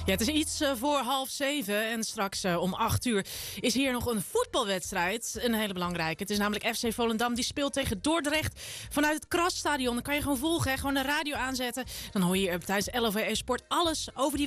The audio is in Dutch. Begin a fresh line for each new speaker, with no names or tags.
Ja, het is iets voor 6:30 en straks om 8:00 is hier nog een voetbalwedstrijd. Een hele belangrijke. Het is namelijk FC Volendam die speelt tegen Dordrecht vanuit het Krasstadion. Dan kan je gewoon volgen, hè? Gewoon de radio aanzetten. Dan hoor je tijdens LOVE Sport alles over die